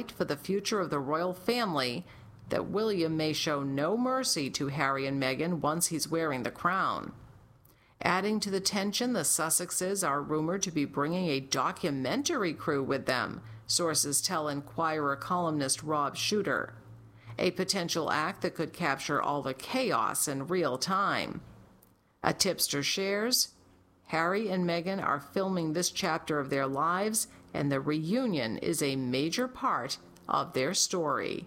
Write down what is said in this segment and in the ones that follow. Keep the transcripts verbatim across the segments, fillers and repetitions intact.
fight for the future of the royal family that William may show no mercy to Harry and Meghan once he's wearing the crown. Adding to the tension, the Sussexes are rumored to be bringing a documentary crew with them, sources tell Inquirer columnist Rob Shuter. A potential act that could capture all the chaos in real time. A tipster shares, Harry and Meghan are filming this chapter of their lives, and the reunion is a major part of their story.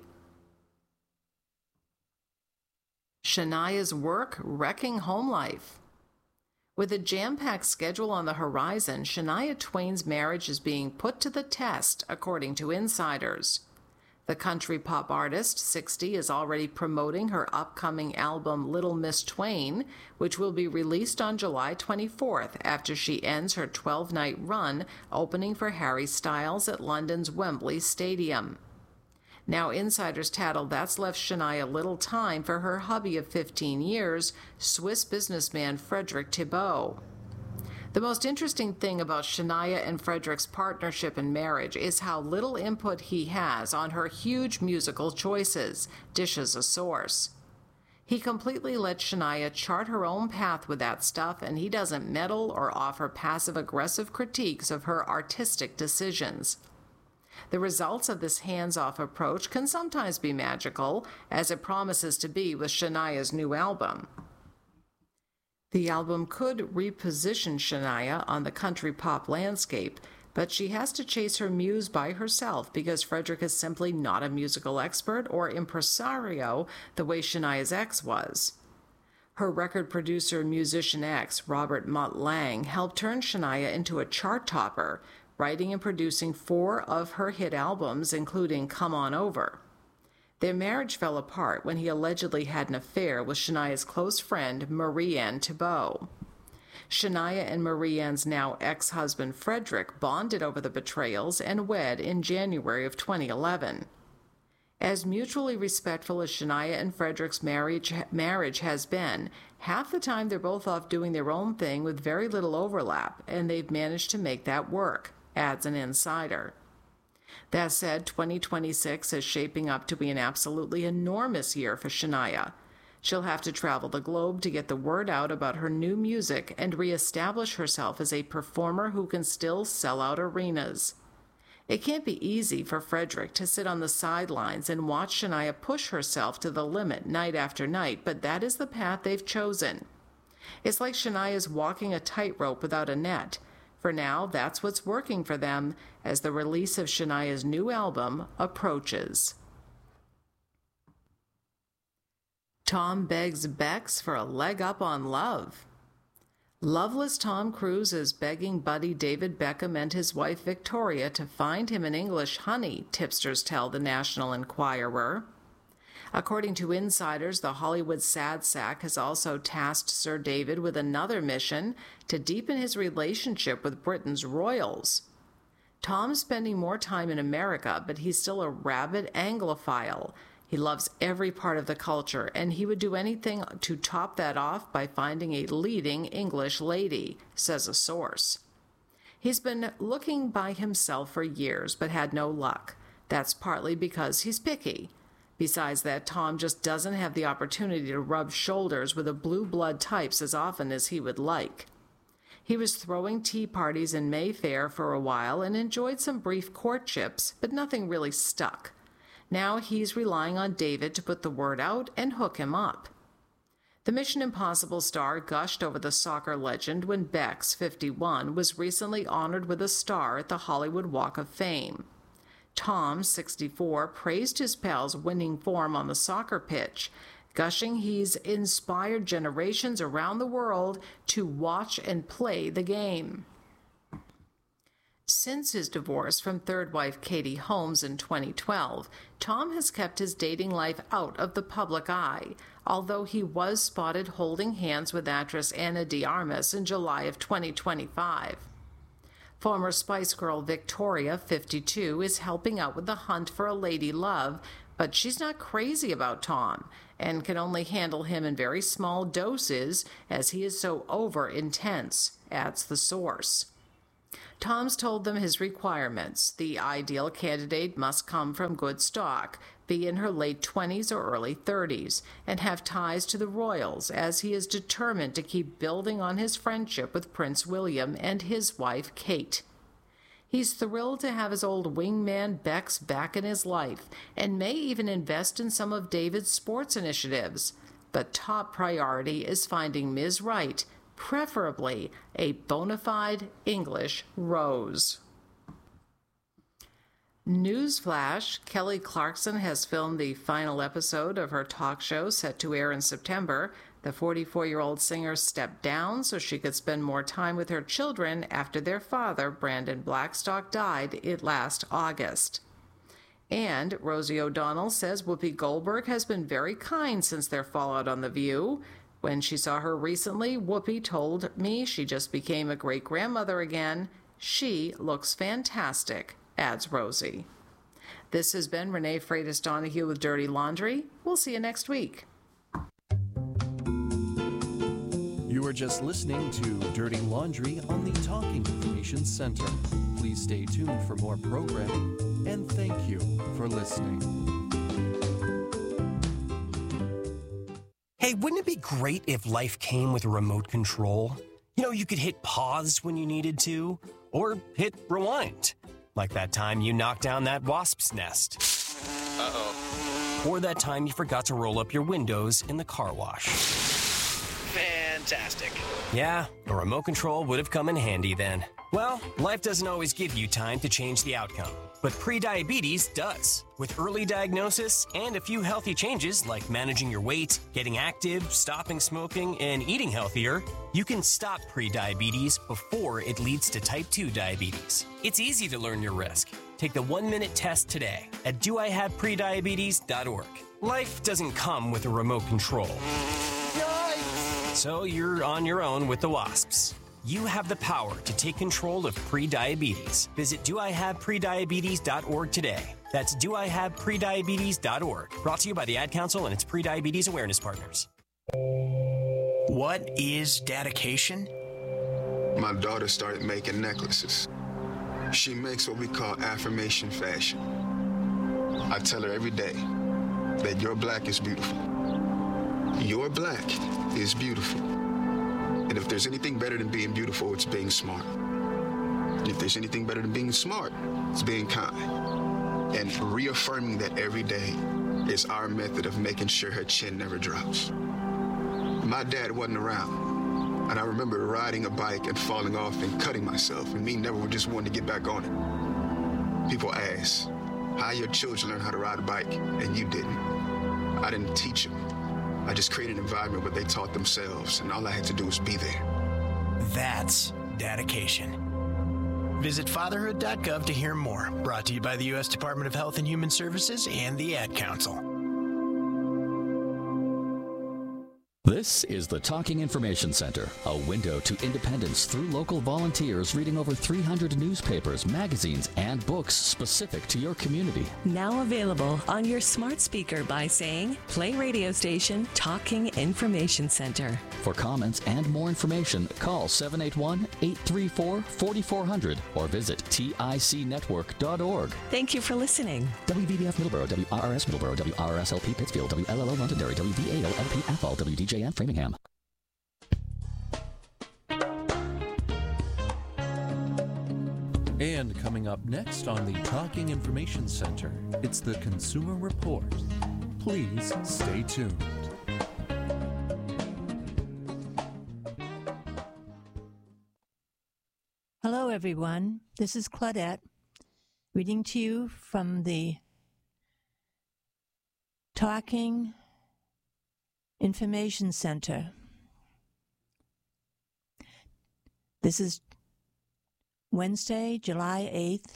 Shania's work wrecking home life. With a jam-packed schedule on the horizon, Shania Twain's marriage is being put to the test, according to insiders. The country pop artist, sixty, is already promoting her upcoming album Little Miss Twain, which will be released on July twenty-fourth after she ends her twelve-night run opening for Harry Styles at London's Wembley Stadium. Now insiders tattle that's left Shania little time for her hubby of fifteen years, Swiss businessman Frederick Thibault. The most interesting thing about Shania and Frederick's partnership and marriage is how little input he has on her huge musical choices, dishes a source. He completely lets Shania chart her own path with that stuff, and he doesn't meddle or offer passive-aggressive critiques of her artistic decisions. The results of this hands-off approach can sometimes be magical, as it promises to be with Shania's new album. The album could reposition Shania on the country pop landscape, but she has to chase her muse by herself because Frederick is simply not a musical expert or impresario the way Shania's ex was. Her record producer musician ex, Robert Mutt Lang, helped turn Shania into a chart topper, writing and producing four of her hit albums, including Come On Over. Their marriage fell apart when he allegedly had an affair with Shania's close friend, Marie-Anne Thibault. Shania and Marie-Anne's now ex-husband Frederick bonded over the betrayals and wed in January of twenty eleven. As mutually respectful as Shania and Frederick's marriage, marriage has been, half the time they're both off doing their own thing with very little overlap, and they've managed to make that work, adds an insider. That said, twenty twenty-six is shaping up to be an absolutely enormous year for Shania. She'll have to travel the globe to get the word out about her new music and reestablish herself as a performer who can still sell out arenas. It can't be easy for Frederick to sit on the sidelines and watch Shania push herself to the limit night after night, but that is the path they've chosen. It's like Shania's walking a tightrope without a net. For now, that's what's working for them as the release of Shania's new album approaches. Tom begs Bex for a leg up on love. Loveless Tom Cruise is begging buddy David Beckham and his wife Victoria to find him an English honey, tipsters tell the National Enquirer. According to insiders, the Hollywood sad sack has also tasked Sir David with another mission to deepen his relationship with Britain's royals. Tom's spending more time in America, but he's still a rabid Anglophile. He loves every part of the culture, and he would do anything to top that off by finding a leading English lady, says a source. He's been looking by himself for years, but had no luck. That's partly because he's picky. Besides that, Tom just doesn't have the opportunity to rub shoulders with the blue blood types as often as he would like. He was throwing tea parties in Mayfair for a while and enjoyed some brief courtships, but nothing really stuck. Now he's relying on David to put the word out and hook him up. The Mission Impossible star gushed over the soccer legend when Bex, fifty-one, was recently honored with a star at the Hollywood Walk of Fame. Tom, sixty-four, praised his pal's winning form on the soccer pitch, gushing he's inspired generations around the world to watch and play the game. Since his divorce from third wife Katie Holmes in twenty twelve, Tom has kept his dating life out of the public eye, although he was spotted holding hands with actress Ana de Armas in July of twenty twenty-five. Former Spice Girl Victoria, fifty-two, is helping out with the hunt for a lady love, but she's not crazy about Tom and can only handle him in very small doses as he is so over-intense, adds the source. Toms told them his requirements. The ideal candidate must come from good stock, be in her late twenties or early thirties, and have ties to the royals, as he is determined to keep building on his friendship with Prince William and his wife, Kate. He's thrilled to have his old wingman Bex back in his life, and may even invest in some of David's sports initiatives. But top priority is finding Miz Right, preferably a bona fide English rose. Newsflash, Kelly Clarkson has filmed the final episode of her talk show set to air in September. The forty-four-year-old singer stepped down so she could spend more time with her children after their father, Brandon Blackstock, died it last August. And Rosie O'Donnell says Whoopi Goldberg has been very kind since their fallout on The View. When she saw her recently, Whoopi told me she just became a great-grandmother again. She looks fantastic, adds Rosie. This has been Renee Freitas Donahue with Dirty Laundry. We'll see you next week. You are just listening to Dirty Laundry on the Talking Information Center. Please stay tuned for more programming, and thank you for listening. Hey, wouldn't it be great if life came with a remote control? You know, you could hit pause when you needed to, or hit rewind. Like that time you knocked down that wasp's nest. Uh-oh. Or that time you forgot to roll up your windows in the car wash. Fantastic. Yeah, a remote control would have come in handy then. Well, life doesn't always give you time to change the outcome, but prediabetes does. With early diagnosis and a few healthy changes like managing your weight, getting active, stopping smoking, and eating healthier, you can stop prediabetes before it leads to type two diabetes. It's easy to learn your risk. Take the one-minute test today at do I have prediabetes dot org. Life doesn't come with a remote control. Yikes! So you're on your own with the wasps. You have the power to take control of prediabetes. Visit do I have prediabetes dot org today. That's do I have prediabetes dot org. Brought to you by the Ad Council and its Prediabetes Awareness Partners. What is dedication? My daughter started making necklaces. She makes what we call affirmation fashion. I tell her every day that your black is beautiful. Your black is beautiful. And if there's anything better than being beautiful, it's being smart. If there's anything better than being smart, it's being kind. And reaffirming that every day is our method of making sure her chin never drops. My dad wasn't around, and I remember riding a bike and falling off and cutting myself, and me never just wanting to get back on it. People ask, how your children learn how to ride a bike, and you didn't? I didn't teach them. I just created an environment where they taught themselves, and all I had to do was be there. That's dedication. Visit fatherhood dot gov to hear more. Brought to you by the U S Department of Health and Human Services and the Ad Council. This is the Talking Information Center, a window to independence through local volunteers reading over three hundred newspapers, magazines, and books specific to your community. Now available on your smart speaker by saying, play radio station Talking Information Center. For comments and more information, call seven eight one, eight three four, four four zero zero or visit tic network dot org. Thank you for listening. W V B F Middleborough, W R R S Middleborough, W R R S L P Pittsfield, W L L O Londonderry, W V A L L P Athol, W D J N Framingham. And coming up next on the Talking Information Center, it's the Consumer Report. Please stay tuned. Hello, everyone. This is Claudette, reading to you from the Talking Information Center. This is Wednesday, July eighth.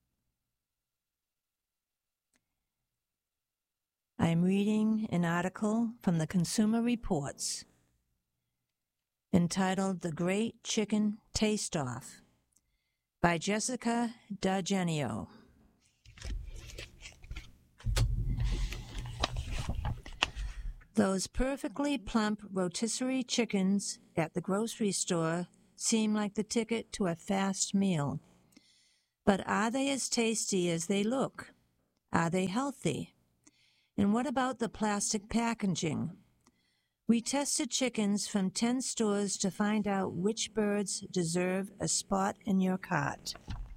I am reading an article from the Consumer Reports entitled The Great Chicken Taste-Off by Jessica D'Argenio. Those perfectly plump rotisserie chickens at the grocery store seem like the ticket to a fast meal. But are they as tasty as they look? Are they healthy? And what about the plastic packaging? We tested chickens from ten stores to find out which birds deserve a spot in your cart.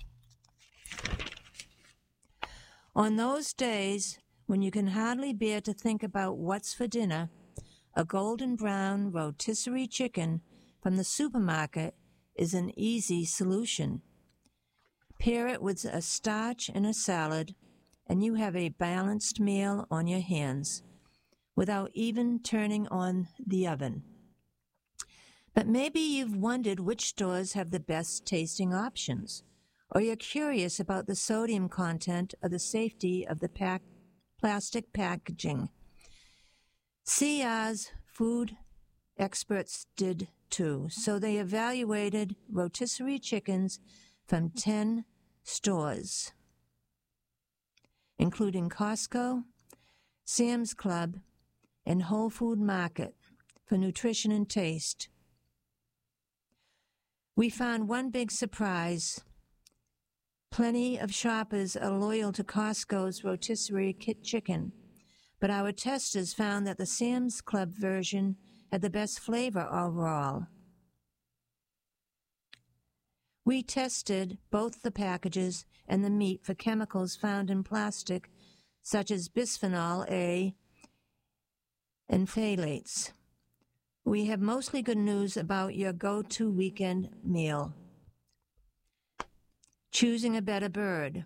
On those days when you can hardly bear to think about what's for dinner, a golden brown rotisserie chicken from the supermarket is an easy solution. Pair it with a starch and a salad, and you have a balanced meal on your hands without even turning on the oven. But maybe you've wondered which stores have the best tasting options, or you're curious about the sodium content or the safety of the pack, plastic packaging. C R's food experts did too, so they evaluated rotisserie chickens from ten stores, including Costco, Sam's Club, and Whole Food Market for nutrition and taste. We found one big surprise. Plenty of shoppers are loyal to Costco's rotisserie kit chicken, but our testers found that the Sam's Club version had the best flavor overall. We tested both the packages and the meat for chemicals found in plastic, such as bisphenol A and phthalates. We have mostly good news about your go-to weekend meal. Choosing a better bird.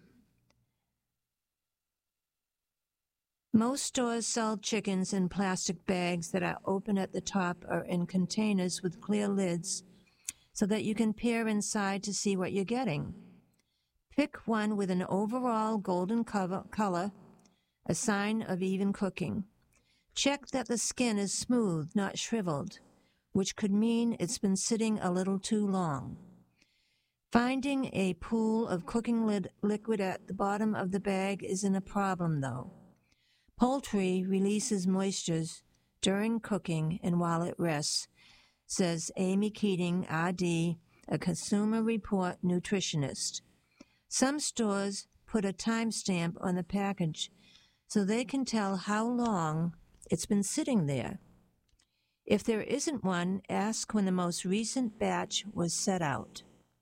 Most stores sell chickens in plastic bags that are open at the top or in containers with clear lids so that you can peer inside to see what you're getting. Pick one with an overall golden cover, color, a sign of even cooking. Check that the skin is smooth, not shriveled, which could mean it's been sitting a little too long. Finding a pool of cooking lid liquid at the bottom of the bag isn't a problem, though. Poultry releases moistures during cooking and while it rests, says Amy Keating, R D, a Consumer Report nutritionist. Some stores put a timestamp on the package so they can tell how long it's been sitting there. If there isn't one, ask when the most recent batch was set out.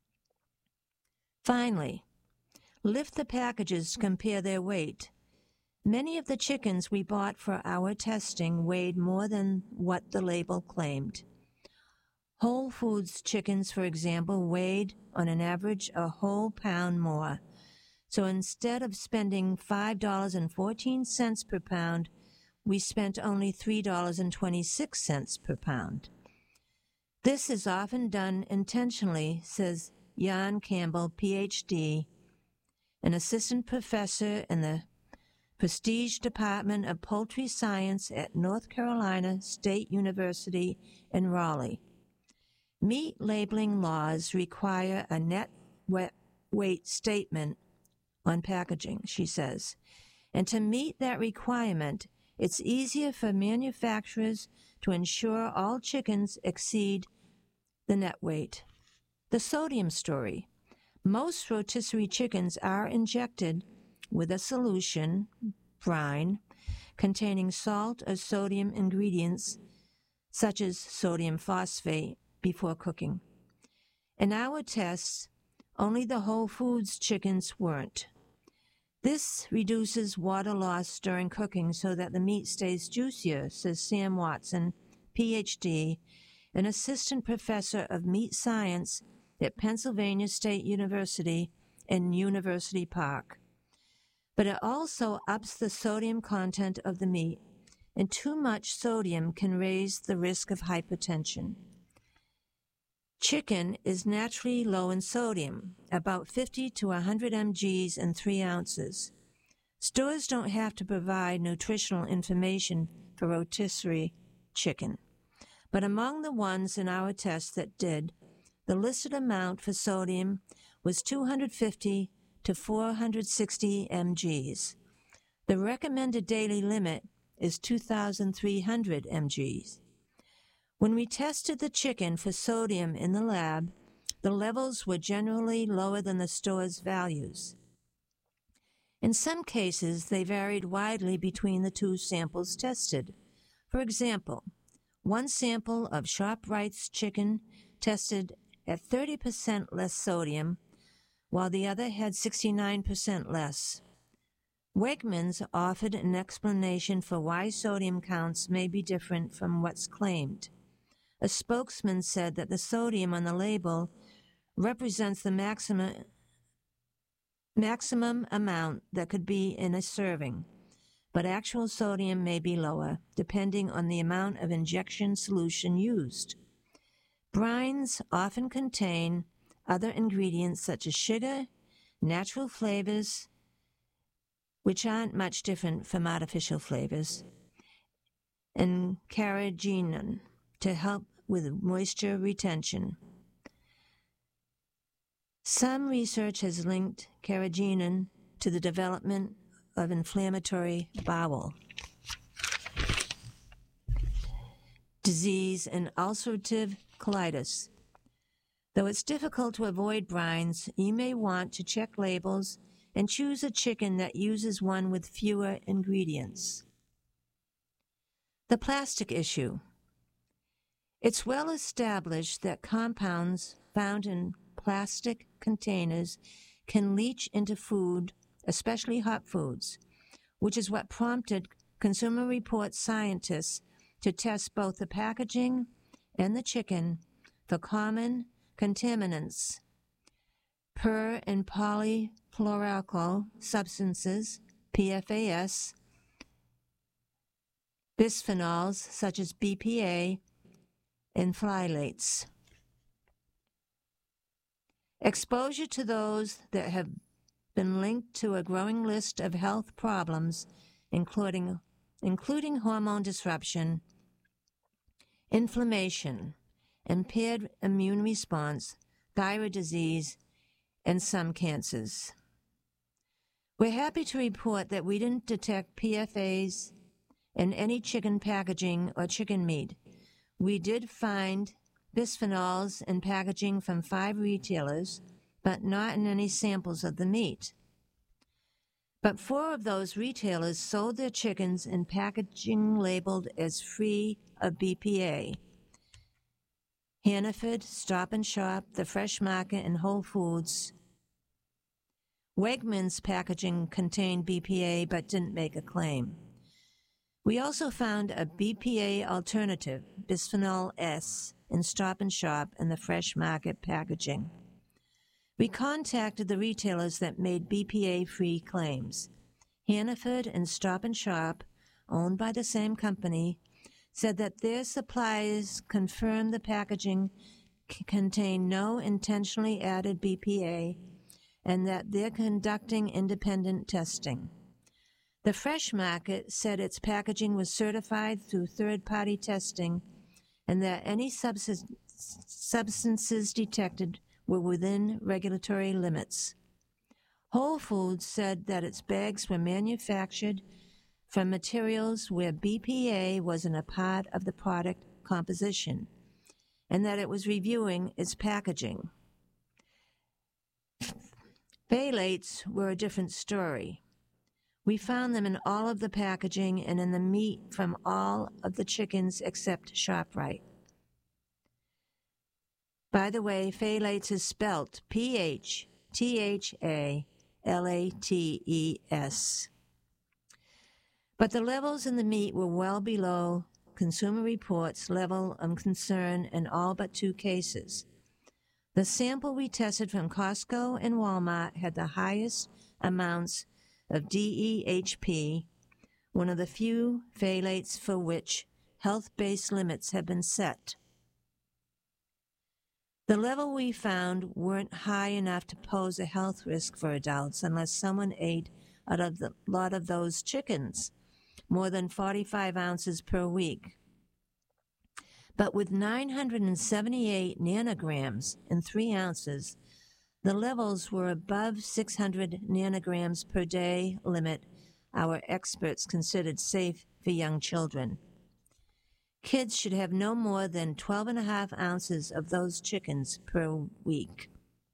Finally, lift the packages to compare their weight. Many of the chickens we bought for our testing weighed more than what the label claimed. Whole Foods chickens, for example, weighed on an average a whole pound more. So instead of spending five dollars and fourteen cents per pound, we spent only three dollars and twenty-six cents per pound. This is often done intentionally, says Jan Campbell, P H D, an assistant professor in the Prestige Department of Poultry Science at North Carolina State University in Raleigh. Meat labeling laws require a net weight statement on packaging, she says, and to meet that requirement, it's easier for manufacturers to ensure all chickens exceed the net weight. The sodium story. Most rotisserie chickens are injected with a solution, brine, containing salt or sodium ingredients such as sodium phosphate before cooking. In our tests, only the Whole Foods chickens weren't. This reduces water loss during cooking so that the meat stays juicier, says Sam Watson, P H D, an assistant professor of meat science at Pennsylvania State University in University Park. But it also ups the sodium content of the meat, and too much sodium can raise the risk of hypertension. Chicken is naturally low in sodium, about fifty to one hundred milligrams in three ounces. Stores don't have to provide nutritional information for rotisserie chicken, but among the ones in our test that did, the listed amount for sodium was two hundred fifty to four hundred sixty milligrams. The recommended daily limit is two thousand three hundred milligrams. When we tested the chicken for sodium in the lab, the levels were generally lower than the store's values. In some cases, they varied widely between the two samples tested. For example, one sample of ShopRite's chicken tested at thirty percent less sodium, while the other had sixty-nine percent less. Wegmans offered an explanation for why sodium counts may be different from what's claimed. A spokesman said that the sodium on the label represents the maximum, maximum amount that could be in a serving, but actual sodium may be lower, depending on the amount of injection solution used. Brines often contain other ingredients such as sugar, natural flavors, which aren't much different from artificial flavors, and carrageenan to help with moisture retention. Some research has linked carrageenan to the development of inflammatory bowel disease and ulcerative colitis. Though it's difficult to avoid brines, you may want to check labels and choose a chicken that uses one with fewer ingredients. The plastic issue. It's well established that compounds found in plastic containers can leach into food, especially hot foods, which is what prompted Consumer Reports scientists to test both the packaging and the chicken for common contaminants, per and polyfluoroalkyl substances, P F A S, bisphenols such as B P A, and phthalates. Exposure to those that have been linked to a growing list of health problems, including, including hormone disruption, inflammation, impaired immune response, thyroid disease, and some cancers. We're happy to report that we didn't detect P F As in any chicken packaging or chicken meat. We did find bisphenols in packaging from five retailers, but not in any samples of the meat. But four of those retailers sold their chickens in packaging labeled as free of B P A. Hannaford, Stop and Shop, The Fresh Market, and Whole Foods. Wegmans packaging contained B P A but didn't make a claim. We also found a B P A alternative, bisphenol S, in Stop and Shop and The Fresh Market packaging. We contacted the retailers that made B P A-free claims. Hannaford and Stop and Shop, owned by the same company, said that their suppliers confirmed the packaging c- contained no intentionally added B P A and that they're conducting independent testing. The Fresh Market said its packaging was certified through third-party testing and that any subs- substances detected were within regulatory limits. Whole Foods said that its bags were manufactured from materials where B P A wasn't a part of the product composition, and that it was reviewing its packaging. Phthalates were a different story. We found them in all of the packaging and in the meat from all of the chickens except ShopRite. By the way, phthalates is spelt P H T H A L A T E S. But the levels in the meat were well below Consumer Reports' level of concern in all but two cases. The sample we tested from Costco and Walmart had the highest amounts of D E H P, one of the few phthalates for which health-based limits have been set. The level we found weren't high enough to pose a health risk for adults unless someone ate out of a lot of those chickens, more than forty-five ounces per week. But with nine hundred seventy-eight nanograms in three ounces, the levels were above six hundred nanograms per day limit our experts considered safe for young children. Kids should have no more than twelve and a half ounces of those chickens per week.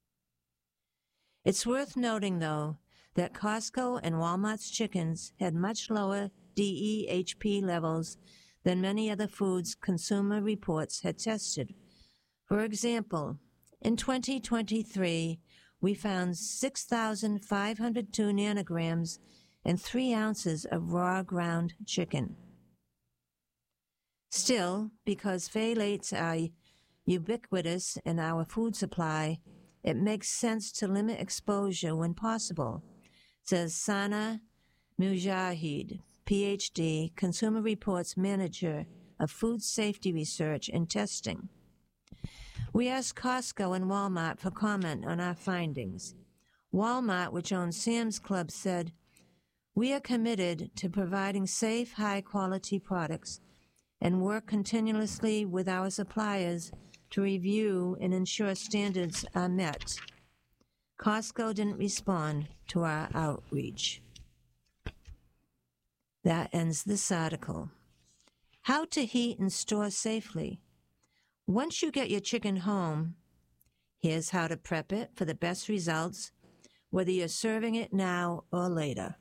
It's worth noting, though, that Costco and Walmart's chickens had much lower D E H P levels than many other foods Consumer Reports had tested. For example, in twenty twenty-three, we found six thousand five hundred two nanograms and three ounces of raw ground chicken. Still, because phthalates are ubiquitous in our food supply, it makes sense to limit exposure when possible, says Sana Mujahid, P H D, Consumer Reports Manager of Food Safety Research and Testing. We asked Costco and Walmart for comment on our findings. Walmart, which owns Sam's Club, said, "We are committed to providing safe, high-quality products and work continuously with our suppliers to review and ensure standards are met." Costco didn't respond to our outreach. That ends this article. How to heat and store safely. Once you get your chicken home, here's how to prep it for the best results, whether you're serving it now or later.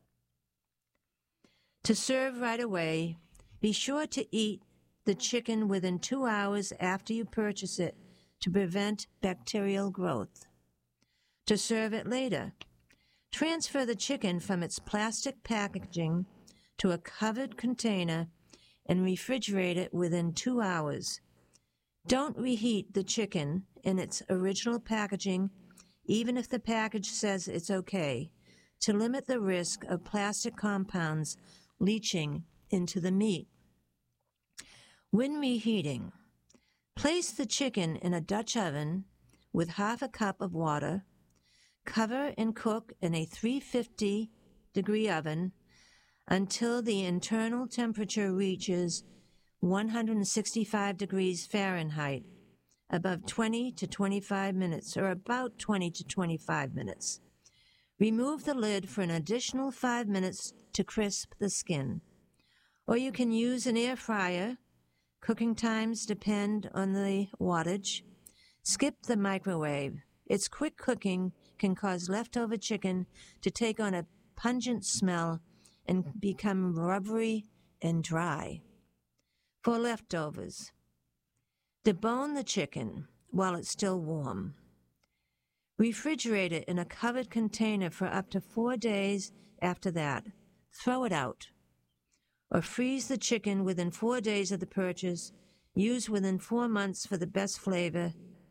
To serve right away, be sure to eat the chicken within two hours after you purchase it to prevent bacterial growth. To serve it later, transfer the chicken from its plastic packaging to a covered container and refrigerate it within two hours. Don't reheat the chicken in its original packaging, even if the package says it's okay, to limit the risk of plastic compounds leaching into the meat. When reheating, place the chicken in a Dutch oven with half a cup of water, cover and cook in a three hundred fifty degree oven until the internal temperature reaches one hundred sixty-five degrees Fahrenheit, above twenty to twenty-five minutes, or about twenty to twenty-five minutes. Remove the lid for an additional five minutes to crisp the skin. Or you can use an air fryer. Cooking times depend on the wattage. Skip the microwave. Its quick cooking can cause leftover chicken to take on a pungent smell and become rubbery and dry. For leftovers, debone the chicken while it's still warm. Refrigerate it in a covered container for up to four days after that. Throw it out. Or freeze the chicken within four days of the purchase. Use within four months for the best flavor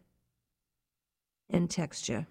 and texture.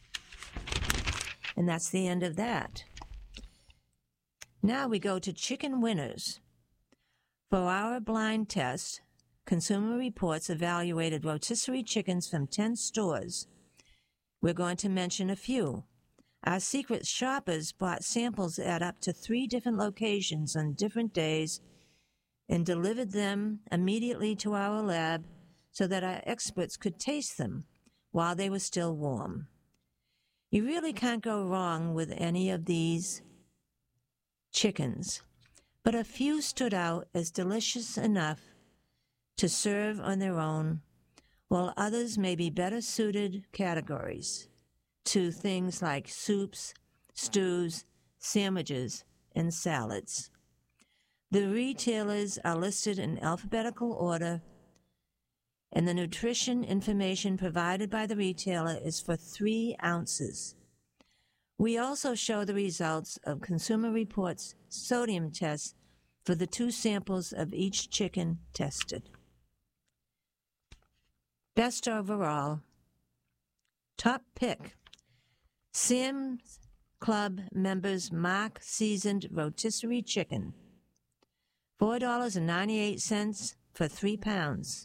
And that's the end of that. Now we go to chicken winners. For our blind test, Consumer Reports evaluated rotisserie chickens from ten stores. We're going to mention a few. Our secret shoppers bought samples at up to three different locations on different days and delivered them immediately to our lab so that our experts could taste them while they were still warm. You really can't go wrong with any of these chickens, but a few stood out as delicious enough to serve on their own, while others may be better suited categories to things like soups, stews, sandwiches, and salads. The retailers are listed in alphabetical order, and the nutrition information provided by the retailer is for three ounces. We also show the results of Consumer Reports sodium tests for the two samples of each chicken tested. Best overall. Top pick. Sam's Club members Mark Seasoned Rotisserie Chicken. four dollars and ninety-eight cents for three pounds.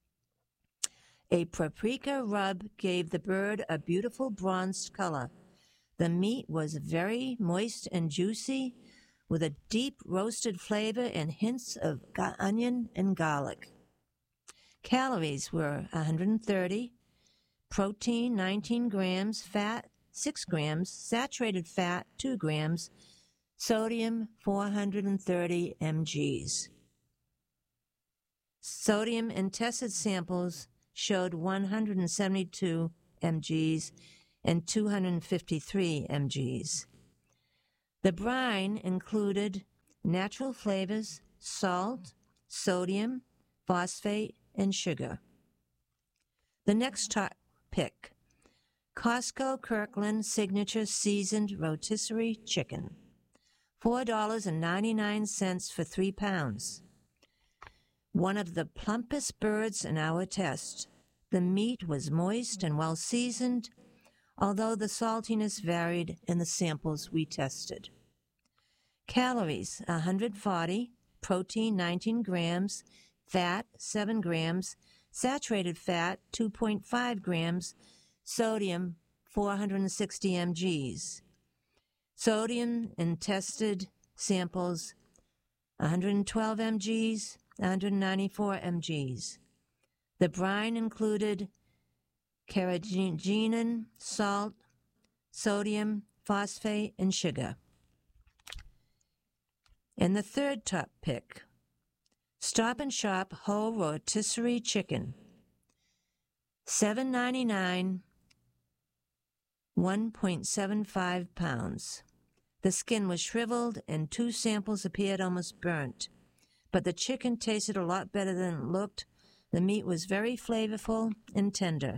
A paprika rub gave the bird a beautiful bronzed color. The meat was very moist and juicy, with a deep roasted flavor and hints of ga- onion and garlic. Calories were one hundred thirty, protein nineteen grams, fat six grams, saturated fat two grams, sodium four hundred thirty milligrams. Sodium in tested samples showed one hundred seventy-two milligrams and two hundred fifty-three milligrams. The brine included natural flavors, salt, sodium, phosphate, and sugar. The next top pick, Costco Kirkland Signature Seasoned Rotisserie Chicken, four dollars and ninety-nine cents for three pounds. One of the plumpest birds in our test. The meat was moist and well seasoned, although the saltiness varied in the samples we tested. Calories, one hundred forty, protein, nineteen grams, fat, seven grams, saturated fat, two point five grams, sodium, four hundred sixty milligrams. Sodium in tested samples, one hundred twelve milligrams, one hundred ninety-four milligrams. The brine included carrageenan, salt, sodium, phosphate, and sugar. And the third top pick, Stop and Shop Whole Rotisserie Chicken, seven ninety-nine, one point seven five pounds. The skin was shriveled and two samples appeared almost burnt, but the chicken tasted a lot better than it looked. The meat was very flavorful and tender.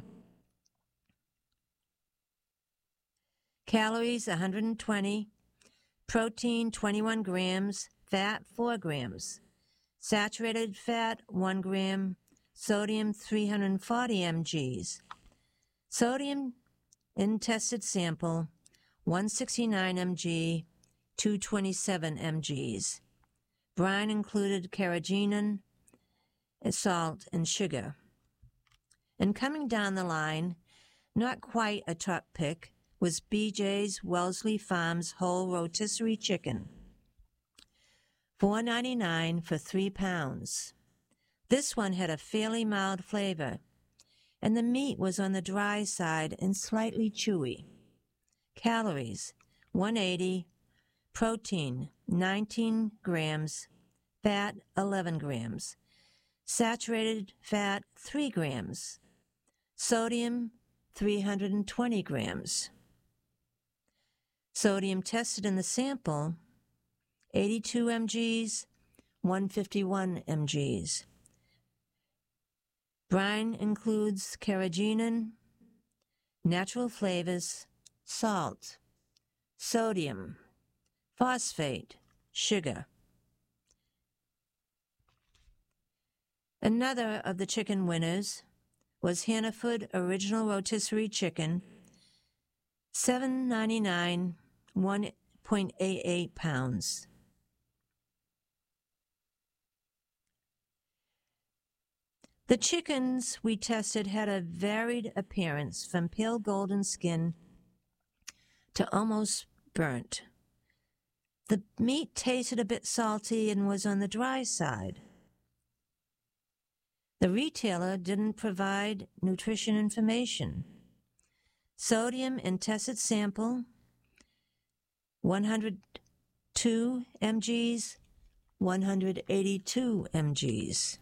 Calories, one hundred twenty, protein, twenty-one grams, fat, four grams, saturated fat, one gram, sodium, three hundred forty milligrams. Sodium in tested sample, one hundred sixty-nine milligrams, two hundred twenty-seven milligrams. Brine included carrageenan, salt, and sugar. And coming down the line, not quite a top pick, was B J's Wellesley Farms Whole Rotisserie Chicken, four ninety-nine for three pounds. This one had a fairly mild flavor, and the meat was on the dry side and slightly chewy. Calories, one hundred eighty, protein, nineteen grams, fat, eleven grams, saturated fat, three grams, sodium, three hundred twenty grams. Sodium tested in the sample, eighty-two milligrams, one hundred fifty-one milligrams. Brine includes carrageenan, natural flavors, salt, sodium, phosphate, sugar. Another of the chicken winners was Hannaford Original Rotisserie Chicken, seven ninety-nine, one point eight eight pounds. The chickens we tested had a varied appearance, from pale golden skin to almost burnt. The meat tasted a bit salty and was on the dry side. The retailer didn't provide nutrition information. Sodium in tested sample, one hundred two milligrams, one hundred eighty-two milligrams.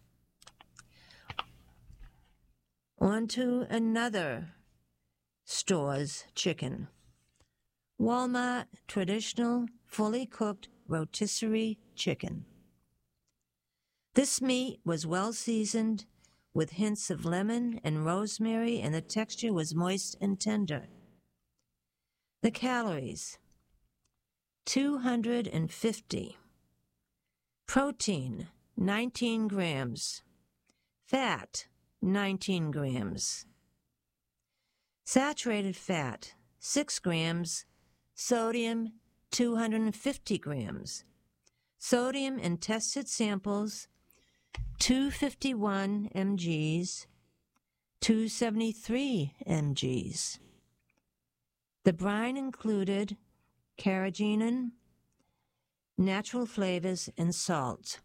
On to another store's chicken. Walmart Traditional Fully Cooked Rotisserie Chicken. This meat was well seasoned with hints of lemon and rosemary, and the texture was moist and tender. The calories, two hundred fifty. Protein, nineteen grams. Fat, nineteen grams. Saturated fat, six grams. Sodium, two hundred fifty grams. Sodium in tested samples, two hundred fifty-one milligrams, two hundred seventy-three milligrams. The brine included carrageenan, natural flavors, and salt.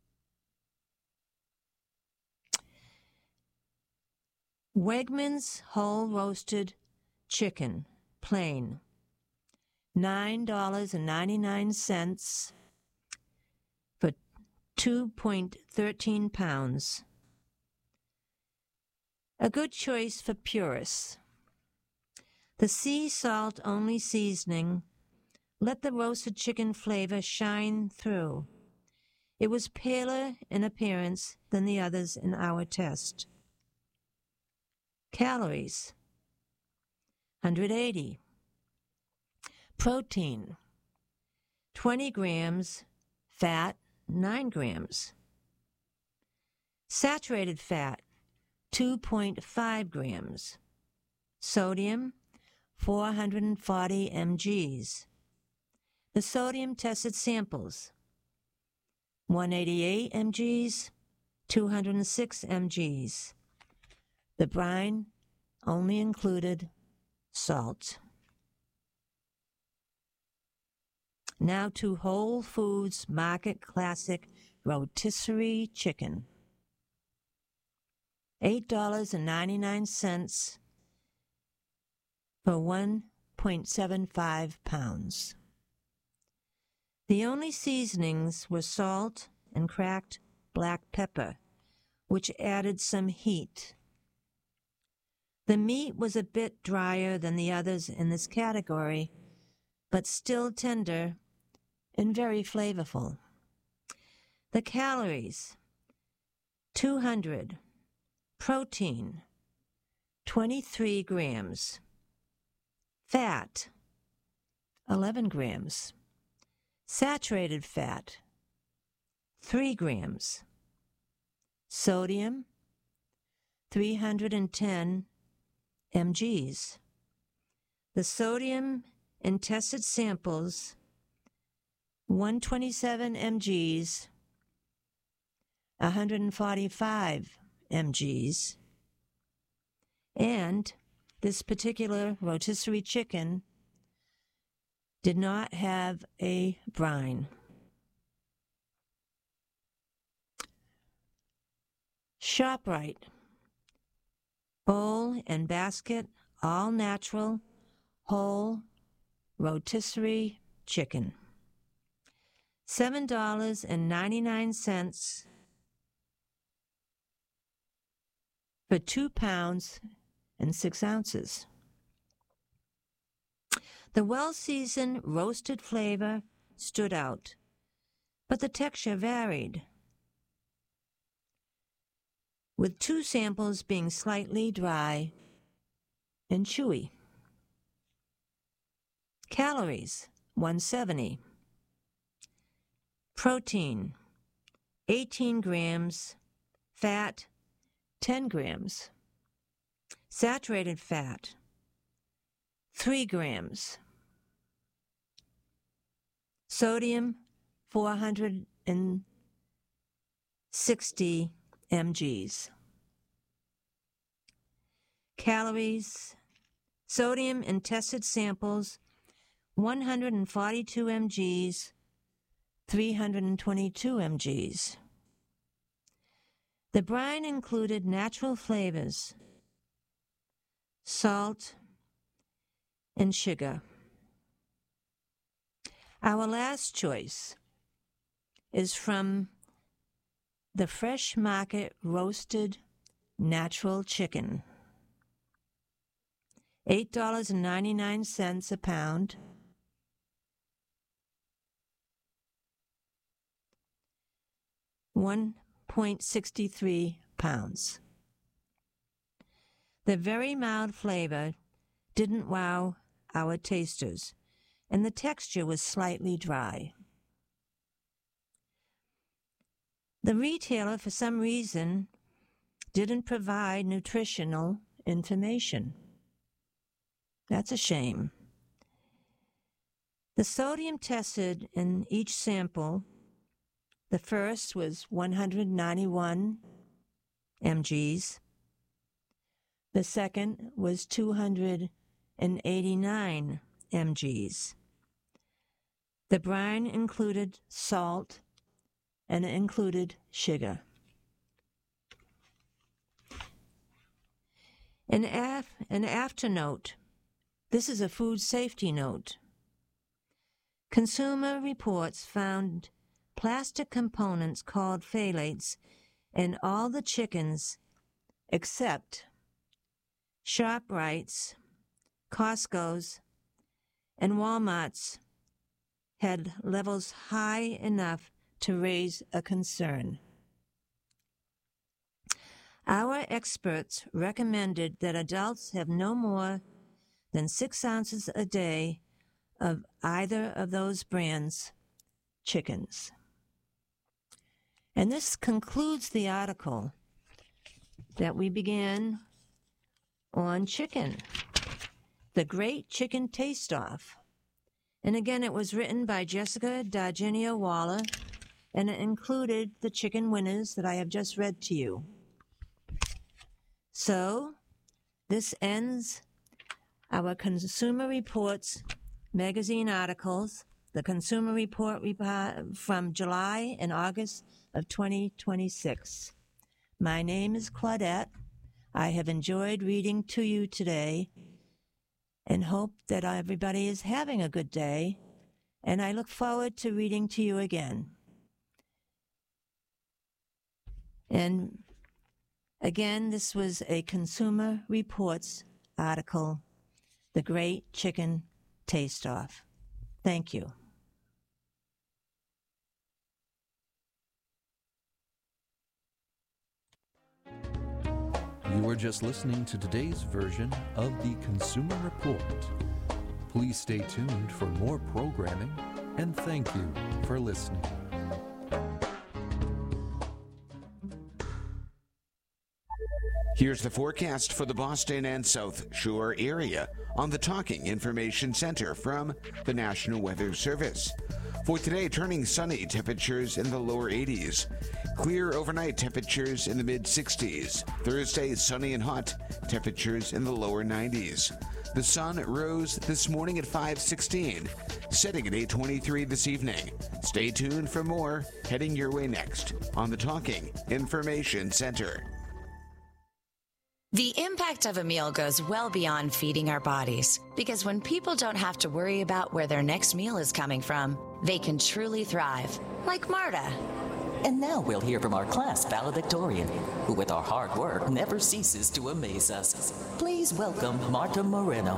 Wegmans whole roasted chicken, plain, nine dollars and ninety-nine cents for two point one three pounds. A good choice for purists. The sea salt only seasoning let the roasted chicken flavor shine through. It was paler in appearance than the others in our test. Calories, one hundred eighty. Protein, twenty grams. Fat, nine grams. Saturated fat, two point five grams. Sodium, four hundred forty milligrams. The sodium tested samples, one hundred eighty-eight milligrams, two hundred six milligrams. The brine only included salt. Now to Whole Foods Market Classic Rotisserie Chicken. eight dollars and ninety-nine cents for one point seven five pounds. The only seasonings were salt and cracked black pepper, which added some heat. The meat was a bit drier than the others in this category, but still tender and very flavorful. The calories, two hundred. Protein, twenty-three grams. Fat, eleven grams. Saturated fat, three grams. Sodium, three hundred ten milligrams. The sodium in tested samples, one hundred twenty-seven milligrams, one hundred forty-five milligrams, and this particular rotisserie chicken did not have a brine. ShopRite, bowl and basket, all natural, whole rotisserie chicken. seven dollars and ninety-nine cents for two pounds and six ounces. The well-seasoned roasted flavor stood out, but the texture varied, with two samples being slightly dry and chewy. Calories, one hundred seventy. Protein, eighteen grams. Fat, ten grams. Saturated fat, three grams. Sodium, four hundred sixty milligrams. Calories, sodium in tested samples, one hundred forty-two milligrams, three hundred twenty-two milligrams. The brine included natural flavors, salt, and sugar. Our last choice is from the Fresh Market Roasted Natural Chicken. eight dollars and ninety-nine cents a pound. one point six three pounds. The very mild flavor didn't wow our tasters, and the texture was slightly dry. The retailer, for some reason, didn't provide nutritional information. That's a shame. The sodium tested in each sample, the first was one hundred ninety-one milligrams. The second was two hundred eighty-nine milligrams. The brine included salt and it included sugar. An, af- an after note. This is a food safety note. Consumer Reports found plastic components called phthalates in all the chickens except ShopRite's, Costco's, and Walmart's had levels high enough to raise a concern. Our experts recommended that adults have no more than six ounces a day of either of those brands' chickens. And this concludes the article that we began on chicken, The Great Chicken Taste-Off. And again, it was written by Jessica Darginia Waller, and it included the chicken winners that I have just read to you. So, this ends our Consumer Reports magazine articles, the Consumer Report from July and August of twenty twenty-six. My name is Claudette. I have enjoyed reading to you today and hope that everybody is having a good day, and I look forward to reading to you again. And again, this was a Consumer Reports article, The Great Chicken Taste-Off. Thank you. You are just listening to today's version of the Consumer Report. Please stay tuned for more programming, and thank you for listening. Here's the forecast for the Boston and South Shore area on the Talking Information Center from the National Weather Service. For today, turning sunny, temperatures in the lower eighties. Clear overnight, temperatures in the mid sixties. Thursday, sunny and hot, temperatures in the lower nineties. The sun rose this morning at five sixteen, setting at eight twenty-three this evening. Stay tuned for more heading your way next on the Talking Information Center. The impact of a meal goes well beyond feeding our bodies, because when people don't have to worry about where their next meal is coming from, they can truly thrive, like Marta. And now we'll hear from our class valedictorian, who with our hard work never ceases to amaze us. Please welcome Marta Moreno.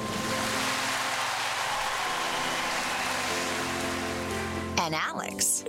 And Alex.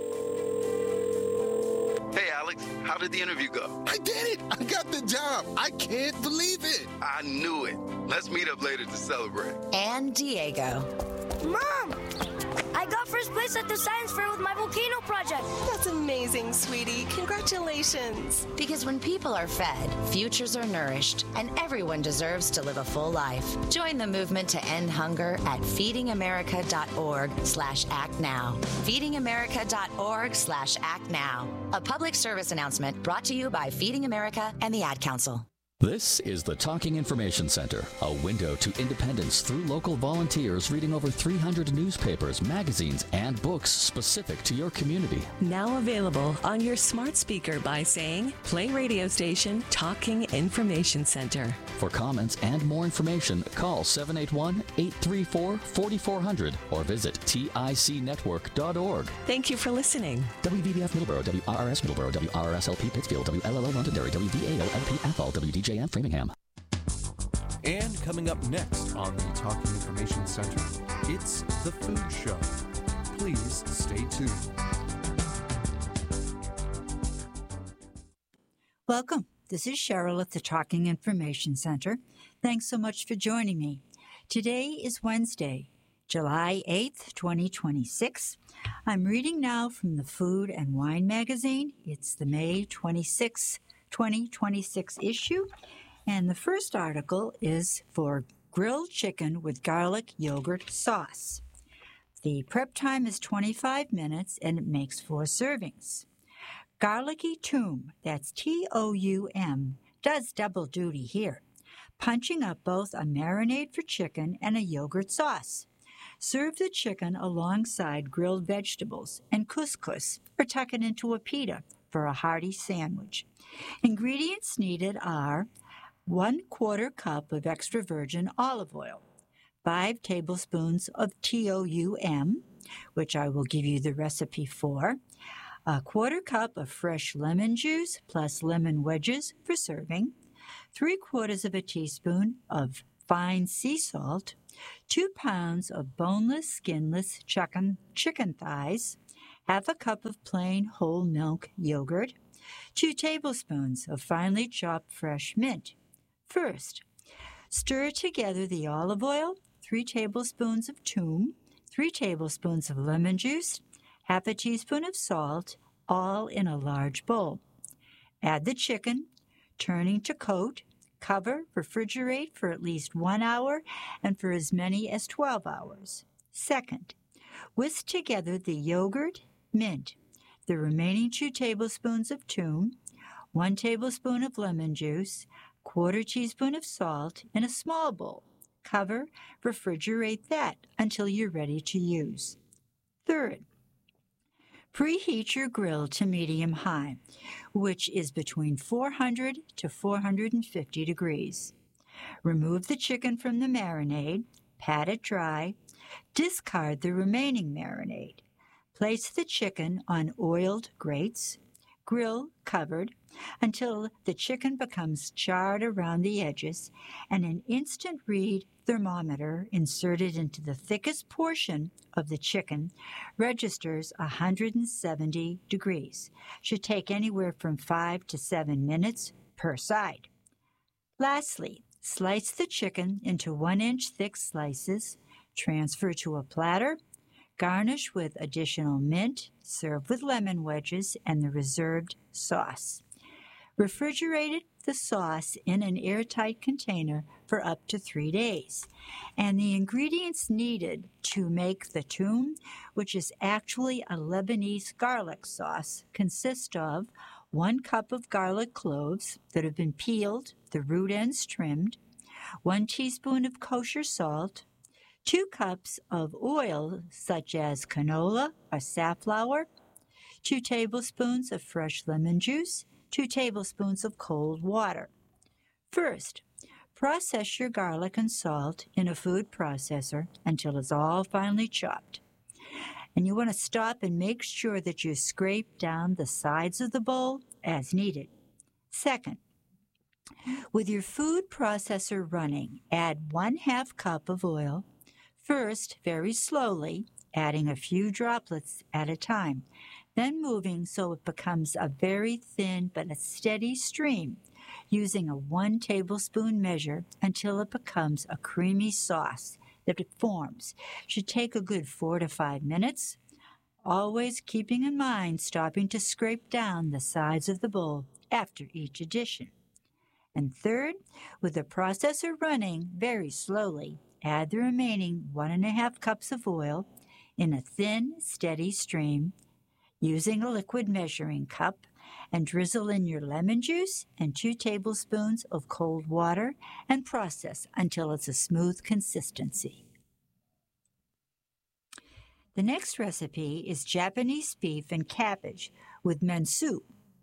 Hey, Alex, how did the interview go? I did it! I got the job! I can't believe it! I knew it. Let's meet up later to celebrate. And Diego. Mom! I got first place at the science fair with my volcano project. That's amazing, sweetie. Congratulations. Because when people are fed, futures are nourished, and everyone deserves to live a full life. Join the movement to end hunger at feedingamerica.org slash act now. feedingamerica.org slash act now. A public service announcement brought to you by Feeding America and the Ad Council. This is the Talking Information Center, a window to independence through local volunteers reading over three hundred newspapers, magazines, and books specific to your community. Now available on your smart speaker by saying, play radio station Talking Information Center. For comments and more information, call seven eight one, eight three four, four four zero zero or visit tic network dot org. Thank you for listening. W V B F Middleborough, W R R S Middleborough, W R R S L P Pittsfield, W L L O Londonderry, W V A O L P Athol, W D J M Framingham. And coming up next on the Talking Information Center, it's The Food Show. Please stay tuned. Welcome. This is Cheryl at the Talking Information Center. Thanks so much for joining me. Today is Wednesday, July eighth, twenty twenty-six. I'm reading now from the Food and Wine magazine. It's the May twenty-sixth, twenty twenty-six issue. And the first article is for grilled chicken with garlic yogurt sauce. The prep time is twenty-five minutes and it makes four servings. Garlicky Toum, that's T O U M, does double duty here, punching up both a marinade for chicken and a yogurt sauce. Serve the chicken alongside grilled vegetables and couscous, or tuck it into a pita for a hearty sandwich. Ingredients needed are one quarter cup of extra virgin olive oil, five tablespoons of T O U M, which I will give you the recipe for. A quarter cup of fresh lemon juice plus lemon wedges for serving. Three quarters of a teaspoon of fine sea salt. Two pounds of boneless, skinless chicken, chicken thighs. Half a cup of plain whole milk yogurt. Two tablespoons of finely chopped fresh mint. First, stir together the olive oil, three tablespoons of thyme, three tablespoons of lemon juice, half a teaspoon of salt, all in a large bowl. Add the chicken, turning to coat, cover, refrigerate for at least one hour and for as many as twelve hours. Second, whisk together the yogurt, mint, the remaining two tablespoons of thyme, one tablespoon of lemon juice, quarter teaspoon of salt in a small bowl. Cover, refrigerate that until you're ready to use. Third, preheat your grill to medium-high, which is between four hundred to four hundred fifty degrees. Remove the chicken from the marinade, pat it dry, discard the remaining marinade. Place the chicken on oiled grates, grill covered until the chicken becomes charred around the edges, and an instant read thermometer inserted into the thickest portion of the chicken registers one hundred seventy degrees. Should take anywhere from five to seven minutes per side. Lastly, slice the chicken into one-inch thick slices, transfer to a platter, garnish with additional mint, serve with lemon wedges and the reserved sauce. Refrigerated the sauce in an airtight container for up to three days. And the ingredients needed to make the thyme, which is actually a Lebanese garlic sauce, consist of one cup of garlic cloves that have been peeled, the root ends trimmed, one teaspoon of kosher salt, two cups of oil such as canola or safflower, two tablespoons of fresh lemon juice, two tablespoons of cold water. First, process your garlic and salt in a food processor until it's all finely chopped. And you want to stop and make sure that you scrape down the sides of the bowl as needed. Second, with your food processor running, add one half cup of oil. First, very slowly, adding a few droplets at a time, then moving so it becomes a very thin but a steady stream, using a one tablespoon measure until it becomes a creamy sauce that it forms. Should take a good four to five minutes, always keeping in mind stopping to scrape down the sides of the bowl after each addition. And third, with the processor running very slowly, add the remaining one and a half cups of oil in a thin, steady stream, using a liquid measuring cup, and drizzle in your lemon juice and two tablespoons of cold water and process until it's a smooth consistency. The next recipe is Japanese beef and cabbage with mensu.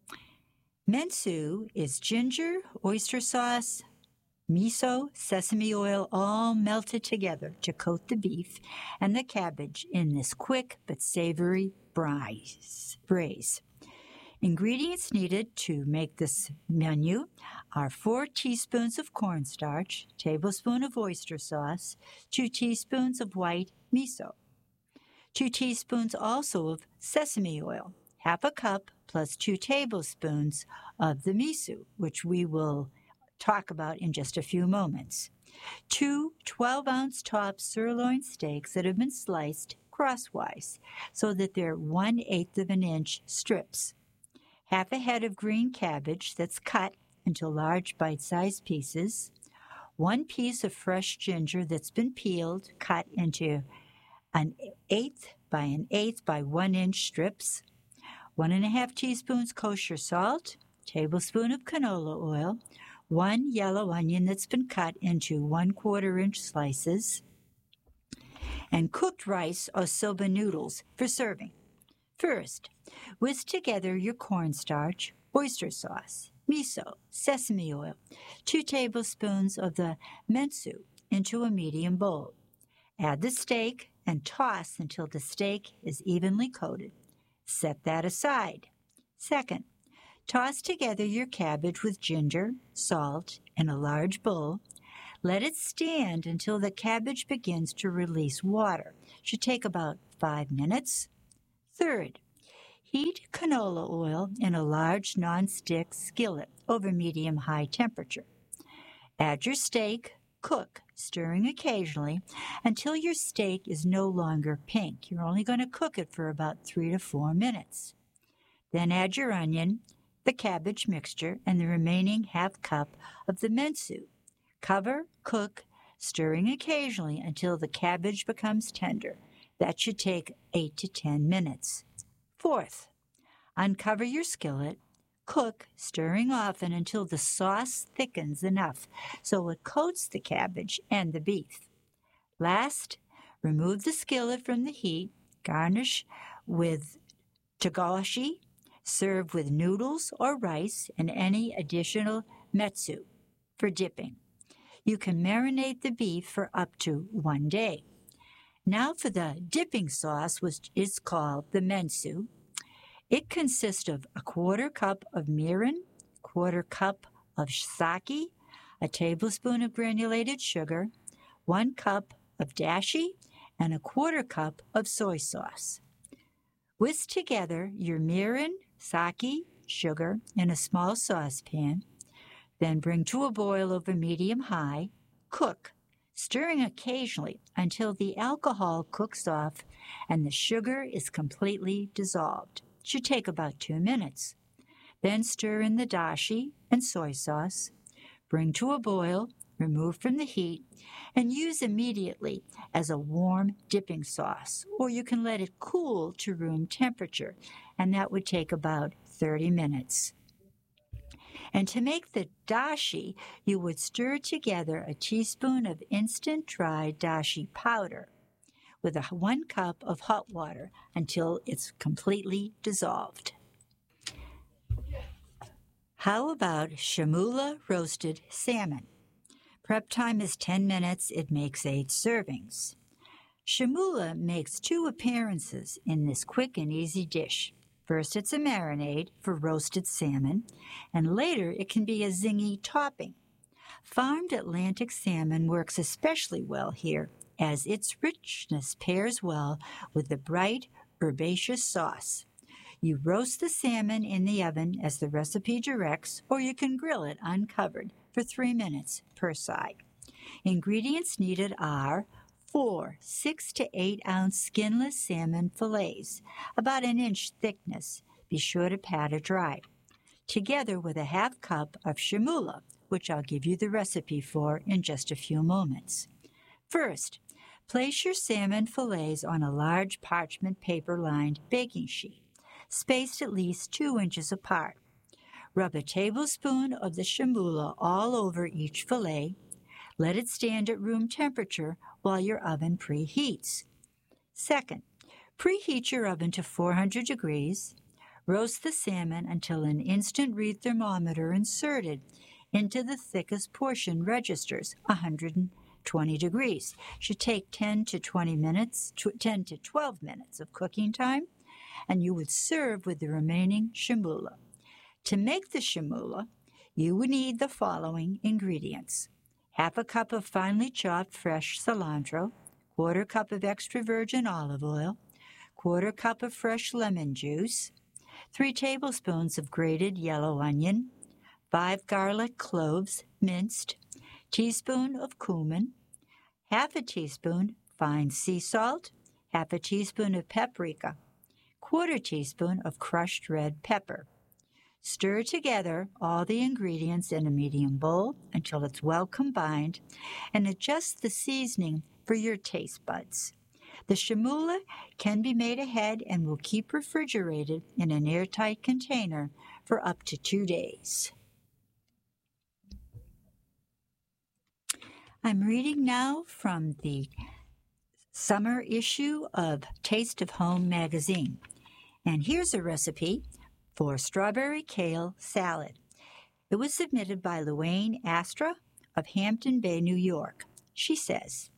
Mensu is ginger, oyster sauce, miso, sesame oil, all melted together to coat the beef and the cabbage in this quick but savory braise. braise. Ingredients needed to make this menu are four teaspoons of cornstarch, tablespoon of oyster sauce, two teaspoons of white miso, two teaspoons also of sesame oil, half a cup plus two tablespoons of the miso, which we will talk about in just a few moments. Two twelve-ounce top sirloin steaks that have been sliced crosswise so that they're one-eighth of an inch strips. Half a head of green cabbage that's cut into large bite-sized pieces. One piece of fresh ginger that's been peeled, cut into an eighth by an eighth by one inch strips. One and a half teaspoons kosher salt, tablespoon of canola oil, one yellow onion that's been cut into one quarter inch slices, and cooked rice or soba noodles for serving. First, whisk together your cornstarch, oyster sauce, miso, sesame oil, two tablespoons of the mensu into a medium bowl. Add the steak, and toss until the steak is evenly coated. Set that aside. Second, toss together your cabbage with ginger, salt, in a large bowl. Let it stand until the cabbage begins to release water. Should take about five minutes. Third, heat canola oil in a large non-stick skillet over medium-high temperature. Add your steak, cook, stirring occasionally until your steak is no longer pink. You're only going to cook it for about three to four minutes. Then add your onion, the cabbage mixture, and the remaining half cup of the mint soup. Cover, cook, stirring occasionally until the cabbage becomes tender. That should take eight to ten minutes. Fourth, uncover your skillet. Cook, stirring often until the sauce thickens enough so it coats the cabbage and the beef. Last, remove the skillet from the heat. Garnish with togashi. Serve with noodles or rice and any additional metsu for dipping. You can marinate the beef for up to one day. Now for the dipping sauce, which is called the mentsu. It consists of a quarter cup of mirin, quarter cup of sake, a tablespoon of granulated sugar, one cup of dashi, and a quarter cup of soy sauce. Whisk together your mirin, sake, sugar in a small saucepan. Then bring to a boil over medium-high. Cook, stirring occasionally until the alcohol cooks off and the sugar is completely dissolved. It should take about two minutes. Then stir in the dashi and soy sauce. Bring to a boil, remove from the heat, and use immediately as a warm dipping sauce, or you can let it cool to room temperature, and that would take about thirty minutes. And to make the dashi, you would stir together a teaspoon of instant dried dashi powder with a one cup of hot water until it's completely dissolved. How about shamula roasted salmon? Prep time is ten minutes. It makes eight servings. Shamula makes two appearances in this quick and easy dish. First, it's a marinade for roasted salmon, and later it can be a zingy topping. Farmed Atlantic salmon works especially well here, as its richness pairs well with the bright, herbaceous sauce. You roast the salmon in the oven as the recipe directs, or you can grill it uncovered for three minutes per side. Ingredients needed are four six to eight ounce skinless salmon fillets, about an inch thickness. Be sure to pat it dry. Together with a half cup of shamula, which I'll give you the recipe for in just a few moments. First, place your salmon fillets on a large parchment paper-lined baking sheet, spaced at least two inches apart. Rub a tablespoon of the shamula all over each fillet. Let it stand at room temperature while your oven preheats. Second, preheat your oven to four hundred degrees. Roast the salmon until an instant read thermometer inserted into the thickest portion registers one hundred twenty degrees. Should take ten to twenty minutes, ten to twelve minutes of cooking time, and you would serve with the remaining shamula. To make the shamula, you would need the following ingredients: half a cup of finely chopped fresh cilantro, quarter cup of extra virgin olive oil, quarter cup of fresh lemon juice, three tablespoons of grated yellow onion, five garlic cloves minced, teaspoon of cumin, half a teaspoon fine sea salt, half a teaspoon of paprika, quarter teaspoon of crushed red pepper. Stir together all the ingredients in a medium bowl until it's well combined, and adjust the seasoning for your taste buds. The shamula can be made ahead and will keep refrigerated in an airtight container for up to two days. I'm reading now from the summer issue of Taste of Home magazine, and here's a recipe for strawberry kale salad. It was submitted by Luanne Astra of Hampton Bay, New York. She says,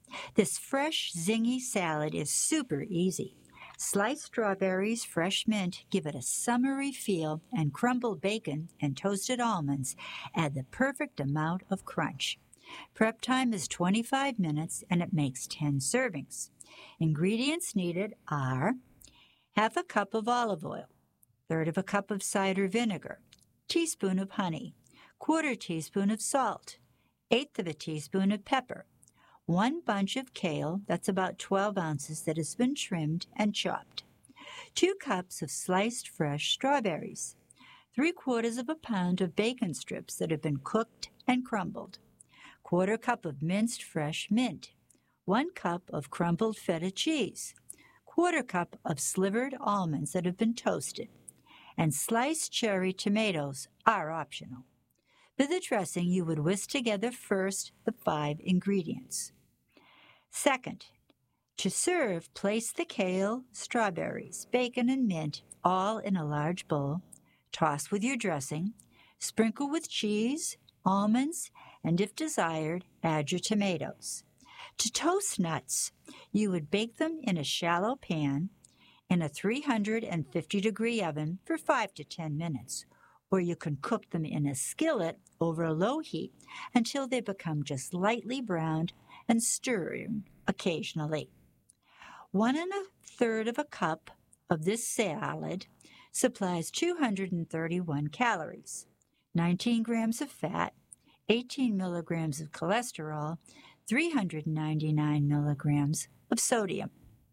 This fresh, zingy salad is super easy. Sliced strawberries, fresh mint give it a summery feel, and crumbled bacon and toasted almonds add the perfect amount of crunch. Prep time is twenty-five minutes, and it makes ten servings. Ingredients needed are half a cup of olive oil, third of a cup of cider vinegar, teaspoon of honey, quarter teaspoon of salt, eighth of a teaspoon of pepper, one bunch of kale, that's about twelve ounces, that has been trimmed and chopped, two cups of sliced fresh strawberries, three quarters of a pound of bacon strips that have been cooked and crumbled, quarter cup of minced fresh mint, one cup of crumbled feta cheese, quarter cup of slivered almonds that have been toasted, and sliced cherry tomatoes are optional. For the dressing, you would whisk together first the five ingredients. Second, to serve, place the kale, strawberries, bacon, and mint all in a large bowl. Toss with your dressing. Sprinkle with cheese, almonds, and if desired, add your tomatoes. To toast nuts, you would bake them in a shallow pan in a three hundred fifty degree oven for five to ten minutes, or you can cook them in a skillet over a low heat until they become just lightly browned and stirring occasionally. One and a third of a cup of this salad supplies two hundred thirty-one calories, nineteen grams of fat, eighteen milligrams of cholesterol, three hundred ninety-nine milligrams of sodium.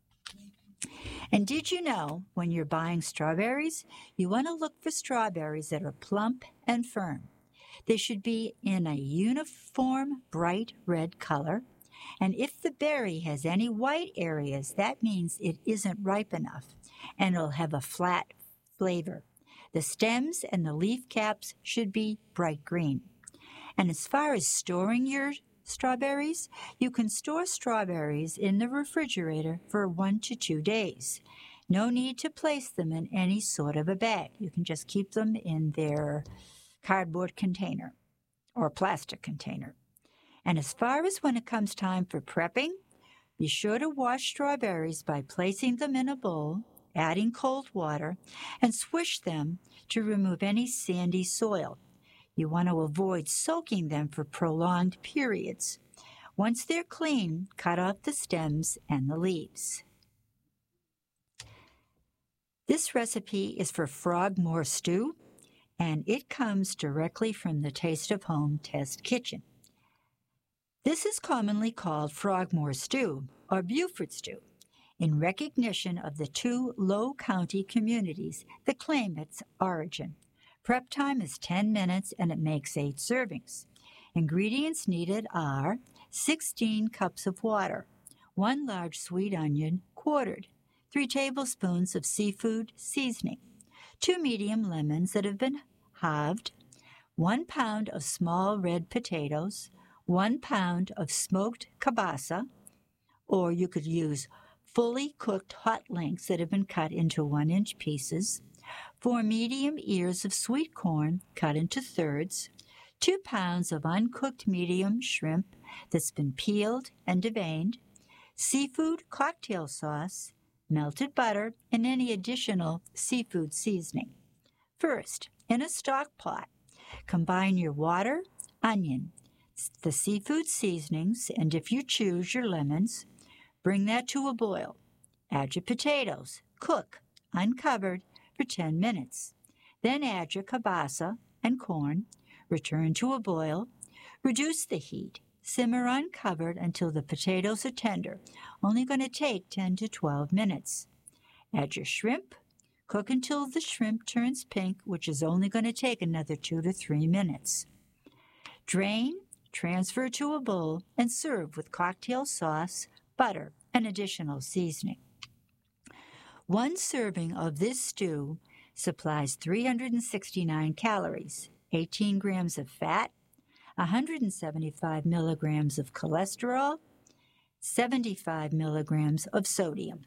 And did you know, when you're buying strawberries, you want to look for strawberries that are plump and firm. They should be in a uniform bright red color, and if the berry has any white areas, that means it isn't ripe enough, and it'll have a flat flavor. The stems and the leaf caps should be bright green. And as far as storing your strawberries, you can store strawberries in the refrigerator for one to two days. No need to place them in any sort of a bag. You can just keep them in their cardboard container or plastic container. And as far as when it comes time for prepping, be sure to wash strawberries by placing them in a bowl, adding cold water, and swish them to remove any sandy soil. You want to avoid soaking them for prolonged periods. Once they're clean, cut off the stems and the leaves. This recipe is for Frogmore stew, and it comes directly from the Taste of Home Test Kitchen. This is commonly called Frogmore stew or Buford stew, in recognition of the two Low County communities that claim its origin. Prep time is ten minutes, and it makes eight servings. Ingredients needed are sixteen cups of water, one large sweet onion quartered, three tablespoons of seafood seasoning, two medium lemons that have been halved, one pound of small red potatoes, one pound of smoked kielbasa, or you could use fully cooked hot links that have been cut into one-inch pieces, four medium ears of sweet corn cut into thirds, two pounds of uncooked medium shrimp that's been peeled and deveined, seafood cocktail sauce, melted butter, and any additional seafood seasoning. First, in a stock pot, combine your water, onion, the seafood seasonings, and if you choose, your lemons. Bring that to a boil. Add your potatoes. Cook, uncovered, for ten minutes. Then add your kielbasa and corn. Return to a boil. Reduce the heat. Simmer uncovered until the potatoes are tender. Only going to take ten to twelve minutes. Add your shrimp. Cook until the shrimp turns pink, which is only going to take another two to three minutes. Drain, transfer to a bowl, and serve with cocktail sauce, butter, and additional seasoning. One serving of this stew supplies three hundred sixty-nine calories, eighteen grams of fat, one hundred seventy-five milligrams of cholesterol, seventy-five milligrams of sodium.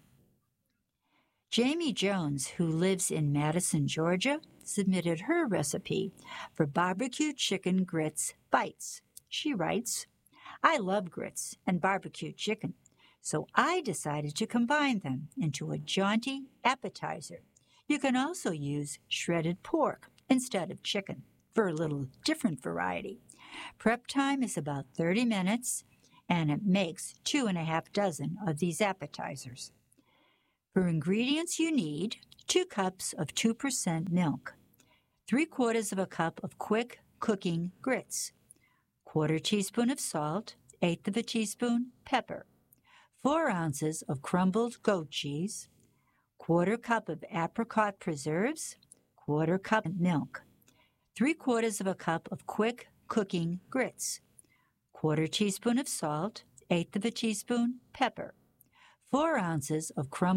Jamie Jones, who lives in Madison, Georgia, submitted her recipe for barbecue chicken grits bites. She writes, I love grits and barbecue chicken, so I decided to combine them into a jaunty appetizer. You can also use shredded pork instead of chicken for a little different variety. Prep time is about thirty minutes, and it makes two and a half dozen of these appetizers. For ingredients you need two cups of two percent milk, three quarters of a cup of quick cooking grits, quarter teaspoon of salt, eighth of a teaspoon pepper, four ounces of crumbled goat cheese, quarter cup of apricot preserves, quarter cup of milk, three quarters of a cup of quick cooking grits, quarter teaspoon of salt, eighth of a teaspoon pepper, four ounces of crumbled